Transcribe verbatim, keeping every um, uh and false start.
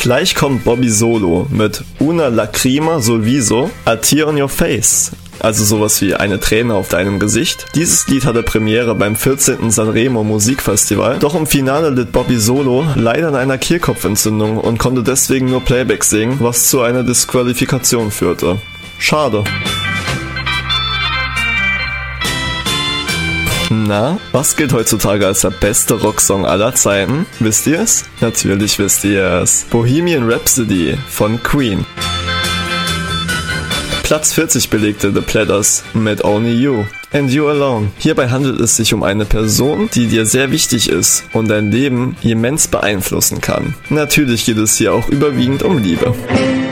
Gleich kommt Bobby Solo mit Una Lacrima sul viso, a tear on your face. Also sowas wie eine Träne auf deinem Gesicht. Dieses Lied hatte Premiere beim vierzehnten Sanremo Musikfestival, doch im Finale litt Bobby Solo leider an einer Kehlkopfentzündung und konnte deswegen nur Playback singen, was zu einer Disqualifikation führte. Schade. Na, was gilt heutzutage als der beste Rocksong aller Zeiten? Wisst ihr es? Natürlich wisst ihr es. Bohemian Rhapsody von Queen. Platz vierzig belegte The Platters mit Only You and You Alone. Hierbei handelt es sich um eine Person, die dir sehr wichtig ist und dein Leben immens beeinflussen kann. Natürlich geht es hier auch überwiegend um Liebe.